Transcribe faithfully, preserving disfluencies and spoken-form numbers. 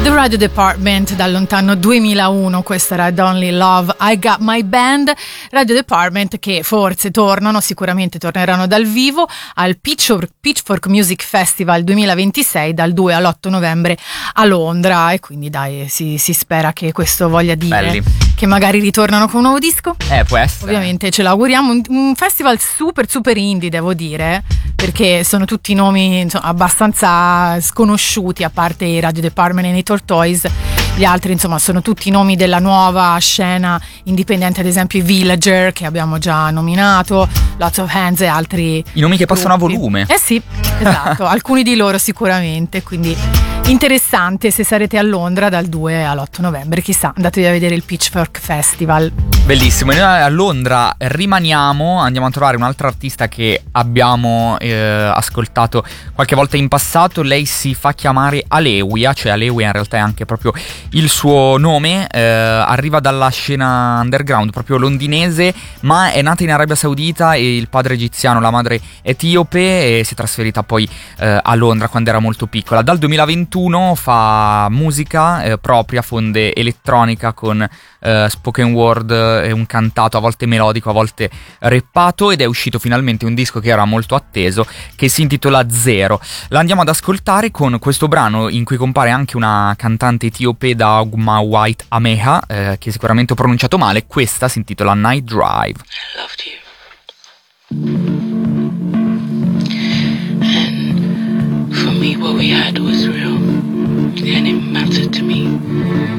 The Radio Department dal lontano duemilauno, questa era Only Love I Got My Band. Radio Department che forse tornano, sicuramente torneranno dal vivo al Pitchfork, Pitchfork Music Festival duemilaventisei dal due all'otto novembre a Londra, e quindi dai, si, si spera che questo voglia dire Belli. che magari ritornano con un nuovo disco. Eh, può essere. Ovviamente ce l'auguriamo. Un, un festival super super indie, devo dire, perché sono tutti nomi, insomma, abbastanza sconosciuti, a parte i Radio Department e i Tortoise. Gli altri, insomma, sono tutti nomi della nuova scena indipendente, ad esempio i Villager, che abbiamo già nominato, Lots of Hands e altri. I nomi che passano a gruppi. volume. Eh sì, esatto, alcuni di loro sicuramente, quindi interessante se sarete a Londra dal due all'otto novembre, chissà, andatevi a vedere il Pitchfork Festival. Bellissimo. E noi a Londra rimaniamo, andiamo a trovare un'altra artista che abbiamo eh, ascoltato qualche volta in passato. Lei si fa chiamare Alewia, cioè Alewia in realtà è anche proprio il suo nome, eh, arriva dalla scena underground proprio londinese, ma è nata in Arabia Saudita e il padre egiziano, la madre etiope, e si è trasferita poi eh, a Londra quando era molto piccola. Dal duemilaventuno fa musica eh, propria, fonde elettronica con Uh, spoken word e un cantato a volte melodico, a volte rappato, ed è uscito finalmente un disco che era molto atteso, che si intitola Zero. La andiamo ad ascoltare con questo brano in cui compare anche una cantante etiope, Daugma White Ameha, eh, che sicuramente ho pronunciato male. Questa si intitola Night Drive. I loved you. And for me what we had was real, and it mattered to me.